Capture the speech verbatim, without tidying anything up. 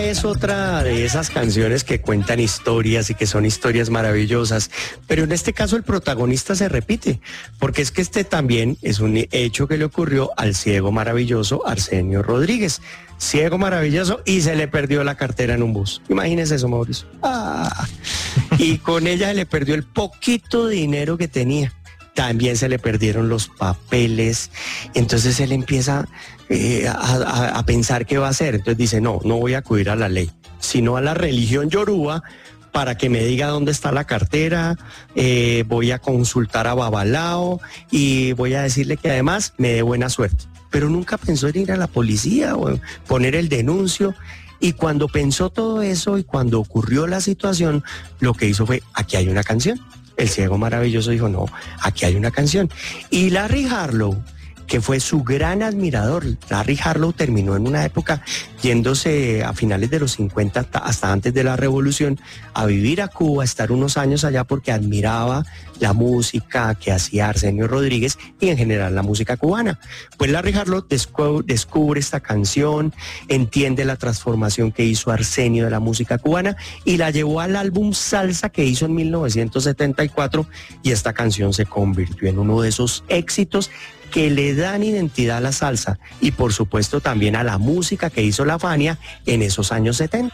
es otra de esas canciones que cuentan historias y que son historias maravillosas, pero en este caso el protagonista se repite, porque es que este también es un hecho que le ocurrió al ciego maravilloso Arsenio Rodríguez. Ciego maravilloso y se le perdió la cartera en un bus. Imagínese eso, Mauricio. Ah, y con ella se le perdió el poquito dinero que tenía. También se le perdieron los papeles. Entonces él empieza eh, a, a, a pensar qué va a hacer. Entonces dice, no, no voy a acudir a la ley, sino a la religión yoruba para que me diga dónde está la cartera. Eh, voy a consultar a Babalao y voy a decirle que además me dé buena suerte. Pero nunca pensó en ir a la policía o poner el denuncio. Y cuando pensó todo eso y cuando ocurrió la situación, lo que hizo fue, aquí hay una canción. El ciego maravilloso dijo, no, aquí hay una canción. Y Larry Harlow, que fue su gran admirador, Larry Harlow terminó en una época yéndose a finales de los cincuenta hasta, hasta antes de la revolución a vivir a Cuba, a estar unos años allá porque admiraba la música que hacía Arsenio Rodríguez y en general la música cubana. Pues Larry Harlow descu- descubre esta canción, entiende la transformación que hizo Arsenio de la música cubana y la llevó al álbum Salsa que hizo en mil novecientos setenta y cuatro y esta canción se convirtió en uno de esos éxitos que le dan identidad a la salsa y por supuesto también a la música que hizo la Fania en esos años setenta.